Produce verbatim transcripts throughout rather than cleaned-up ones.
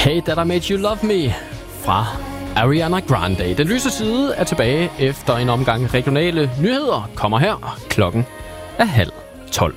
Hey That I Made You Love Me fra Ariana Grande. Den lyse side er tilbage efter en omgang regionale nyheder. Kommer her. Klokken er halv tolv.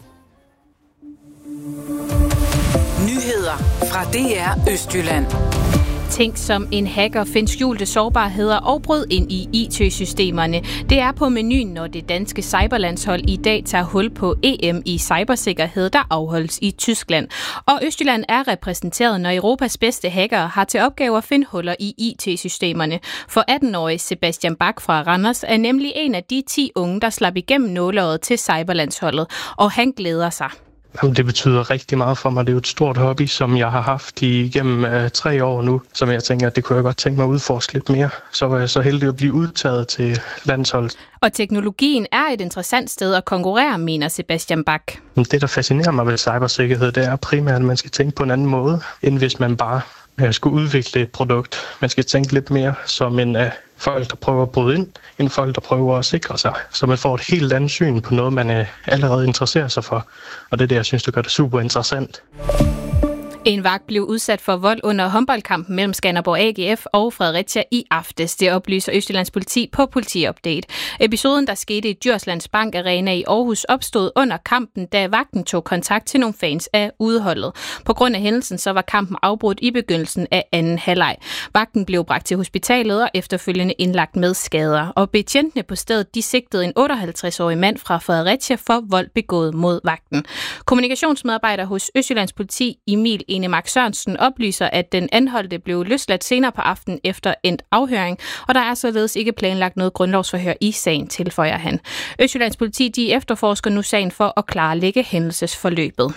Nyheder fra D R Østjylland. Ting som en hacker finder skjulte sårbarheder og brød ind i I T-systemerne. Det er på menuen, når det danske cyberlandshold i dag tager hul på E M i cybersikkerhed, der afholdes i Tyskland. Og Østjylland er repræsenteret, når Europas bedste hackere har til opgave at finde huller i I T-systemerne. For atten-årige Sebastian Bach fra Randers er nemlig en af de ti unge, der slap igennem nåleøjet til cyberlandsholdet, og han glæder sig. Jamen, det betyder rigtig meget for mig. Det er jo et stort hobby, som jeg har haft igennem uh, tre år nu, som jeg tænker, at det kunne jeg godt tænke mig at udforske lidt mere. Så var jeg så heldig at blive udtaget til landsholdet. Og teknologien er et interessant sted at konkurrere, mener Sebastian Bach. Det, der fascinerer mig ved cybersikkerhed, det er primært, at man skal tænke på en anden måde, end hvis man bare uh, skulle udvikle et produkt. Man skal tænke lidt mere som en uh, folk, der prøver at bryde ind, end folk, der prøver at sikre sig. Så man får et helt andet syn på noget, man uh, allerede interesserer sig for. Og det er det, jeg synes, det gør det super interessant. En vagt blev udsat for vold under håndboldkampen mellem Skanderborg A G F og Fredericia i aftes. Det oplyser Østjyllands Politi på Politiupdate. Episoden, der skete i Djurslands Bank Arena i Aarhus, opstod under kampen, da vagten tog kontakt til nogle fans af udeholdet. På grund af hændelsen så var kampen afbrudt i begyndelsen af anden halvleg. Vagten blev bragt til hospitalet og efterfølgende indlagt med skader. Og betjentene på stedet, de sigtede en otteoghalvtreds-årig mand fra Fredericia for vold begået mod vagten. Kommunikationsmedarbejder hos Østjyllands Politi, Emil Enemark Sørensen, oplyser, at den anholdte blev løsladt senere på aftenen efter endt afhøring, og der er således ikke planlagt noget grundlovsforhør i sagen, tilføjer han. Østjyllands Politi de efterforsker nu sagen for at klarlægge hændelsesforløbet.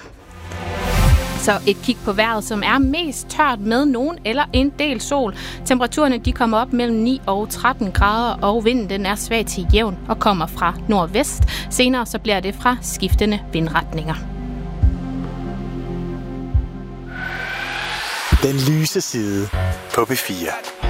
Så et kig på vejret, som er mest tørt med nogen eller en del sol. Temperaturerne de kommer op mellem ni og tretten grader, og vinden den er svag til jævn og kommer fra nordvest. Senere så bliver det fra skiftende vindretninger. Den lyse side på B fire.